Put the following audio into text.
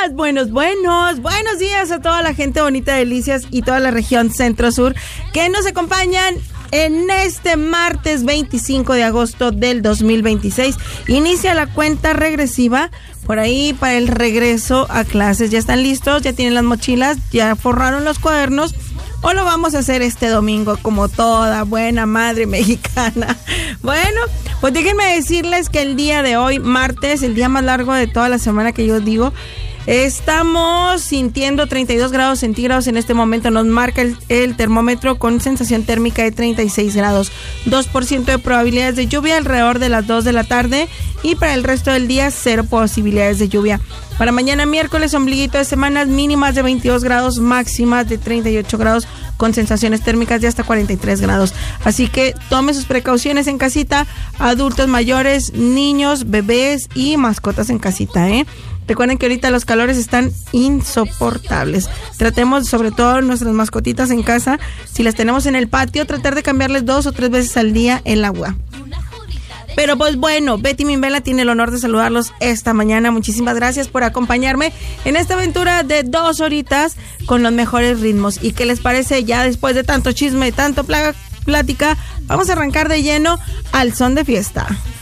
Buenos días a toda la gente bonita de Delicias y toda la región centro-sur que nos acompañan en este martes 25 de agosto del 2026. Inicia la cuenta regresiva por ahí para el regreso a clases. ¿Ya están listos? ¿Ya tienen las mochilas? ¿Ya forraron los cuadernos? ¿O lo vamos a hacer este domingo como toda buena madre mexicana? Bueno, pues déjenme decirles que el día de hoy, martes, el día más largo de toda la semana que yo digo, estamos sintiendo 32 grados centígrados en este momento. Nos marca el termómetro con sensación térmica de 36 grados. 2% de probabilidades de lluvia alrededor de las 2 de la tarde. Y para el resto del día, 0 posibilidades de lluvia. Para mañana miércoles, ombliguito de semanas, mínimas de 22 grados, máximas de 38 grados, con sensaciones térmicas de hasta 43 grados. Así que tome sus precauciones en casita, adultos mayores, niños, bebés y mascotas en casita, ¿eh? Recuerden que ahorita los calores están insoportables. Tratemos, sobre todo nuestras mascotitas en casa, si las tenemos en el patio, tratar de cambiarles 2 o 3 veces al día el agua. Pero pues bueno, Betty Mimbela tiene el honor de saludarlos esta mañana. Muchísimas gracias por acompañarme en esta aventura de 2 horitas con los mejores ritmos. ¿Y qué les parece? Ya después de tanto chisme, tanto plática, vamos a arrancar de lleno al son de fiesta.